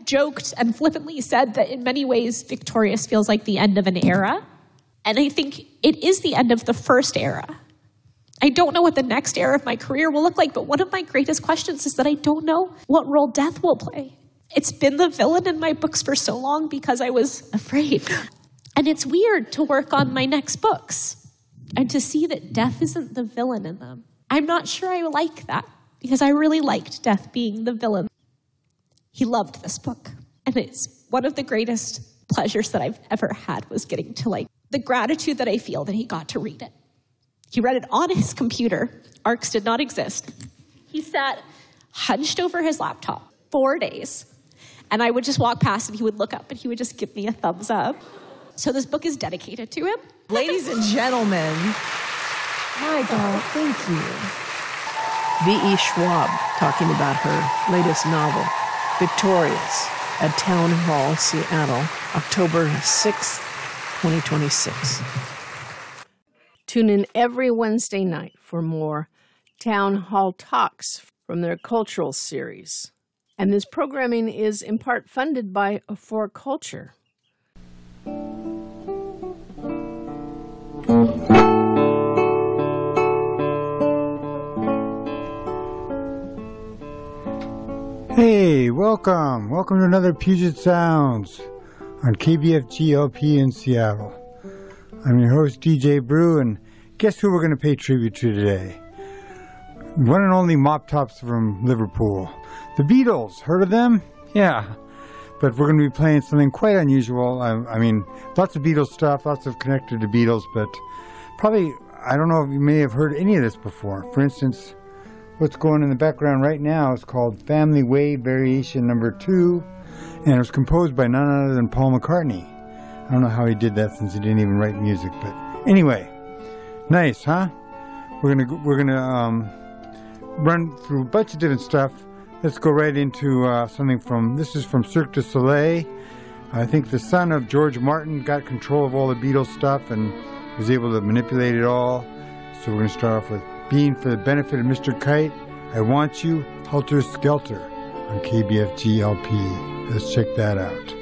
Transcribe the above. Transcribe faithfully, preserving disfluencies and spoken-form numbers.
joked and flippantly said that in many ways, Victorious feels like the end of an era. And I think it is the end of the first era. I don't know what the next era of my career will look like, but one of my greatest questions is that I don't know what role death will play. It's been the villain in my books for so long because I was afraid. And it's weird to work on my next books and to see that death isn't the villain in them. I'm not sure I like that because I really liked death being the villain. He loved this book. And it's one of the greatest pleasures that I've ever had was getting to like the gratitude that I feel that he got to read it. He read it on his computer. ARCs did not exist. He sat hunched over his laptop four days. And I would just walk past and he would look up and he would just give me a thumbs up. So this book is dedicated to him. Ladies and gentlemen, my God, thank you. V E. Schwab talking about her latest novel, Victorious, at Town Hall, Seattle, October sixth, twenty twenty-six. Tune in every Wednesday night for more Town Hall Talks from their cultural series. And this programming is in part funded by For Culture. Hey, welcome. Welcome to another Puget Sounds on K B F G L P in Seattle. I'm your host, D J Brew, and guess who we're going to pay tribute to today? One and only Mop Tops from Liverpool. The Beatles. Heard of them? Yeah. But we're going to be playing something quite unusual. I, I mean, lots of Beatles stuff, lots of connected to Beatles, but probably, I don't know if you may have heard any of this before. For instance, what's going in the background right now is called Family Way Variation Number Two, and it was composed by none other than Paul McCartney. I don't know how he did that since he didn't even write music, but anyway, nice, huh? We're gonna we're gonna um, run through a bunch of different stuff. Let's go right into uh, something from, this is from Cirque du Soleil. I think the son of George Martin got control of all the Beatles stuff and was able to manipulate it all. So we're going to start off with Being for the Benefit of Mister Kite, I Want You, Helter Skelter on K B F G L P. Let's check that out.